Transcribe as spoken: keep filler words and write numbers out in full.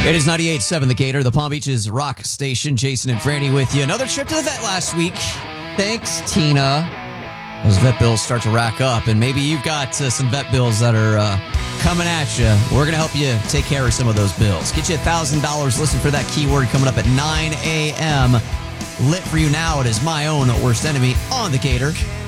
It is ninety-eight point seven The Gator, the Palm Beach's rock station. Jason and Franny with you. Another trip to the vet last week. Thanks, Tina. Those vet bills start to rack up, and maybe you've got uh, some vet bills that are uh, coming at you. We're going to help you take care of some of those bills. Get you one thousand dollars. Listen for that keyword coming up at nine a.m. Lit for you now. It is My Own Worst Enemy on The Gator.